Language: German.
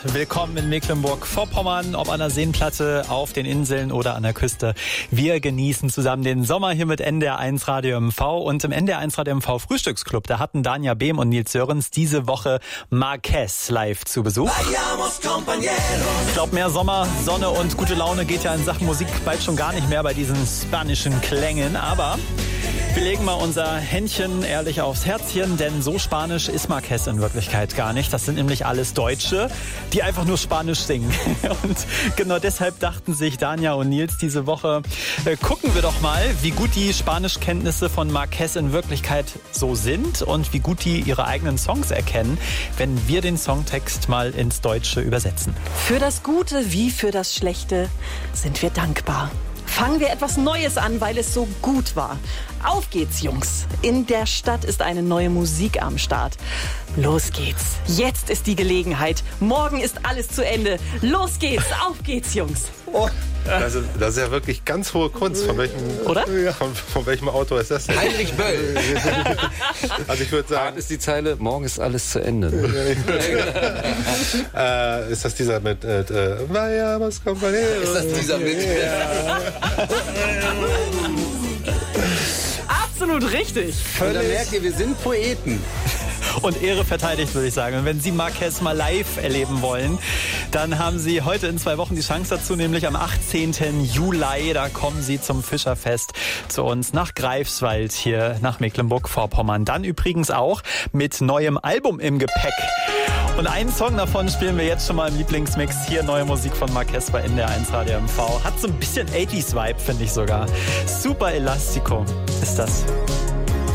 Willkommen in Mecklenburg-Vorpommern, ob an der Seenplatte, auf den Inseln oder an der Küste. Wir genießen zusammen den Sommer hier mit NDR1 Radio MV und im NDR1 Radio MV Frühstücksclub. Da hatten Danja Behm und Nils Sörens diese Woche Marquez live zu Besuch. Ich glaube, mehr Sommer, Sonne und gute Laune geht ja in Sachen Musik bald schon gar nicht mehr bei diesen spanischen Klängen. Aber wir legen mal unser Händchen ehrlich aufs Herzchen, denn so spanisch ist Marquez in Wirklichkeit gar nicht. Das sind nämlich alles Deutsche, die einfach nur Spanisch singen. Und genau deshalb dachten sich Danja und Nils diese Woche, gucken wir doch mal, wie gut die Spanischkenntnisse von Marquez in Wirklichkeit so sind und wie gut die ihre eigenen Songs erkennen, wenn wir den Songtext mal ins Deutsche übersetzen. Für das Gute wie für das Schlechte sind wir dankbar. Fangen wir etwas Neues an, weil es so gut war. Auf geht's, Jungs. In der Stadt ist eine neue Musik am Start. Los geht's. Jetzt ist die Gelegenheit. Morgen ist alles zu Ende. Los geht's. Auf geht's, Jungs. Oh, das ist ja wirklich ganz hohe Kunst. Von welchem, oder? Von welchem Autor ist das denn? Heinrich Böll. Also ich würde sagen... ist die Zeile, morgen ist alles zu Ende. Ist das dieser mit... Vayamos compañeros. Ist das dieser mit... Absolut richtig. Und da merkt ihr, wir sind Poeten. Und Ehre verteidigt, würde ich sagen. Und wenn Sie Marquez mal live erleben wollen, dann haben Sie heute in 2 Wochen die Chance dazu, nämlich am 18. Juli. Da kommen Sie zum Fischerfest zu uns nach Greifswald hier nach Mecklenburg-Vorpommern. Dann übrigens auch mit neuem Album im Gepäck. Und einen Song davon spielen wir jetzt schon mal im Lieblingsmix. Hier neue Musik von Marquez bei NDR1 Radio MV. Hat so ein bisschen 80s-Vibe, finde ich sogar. Super Elastico ist das.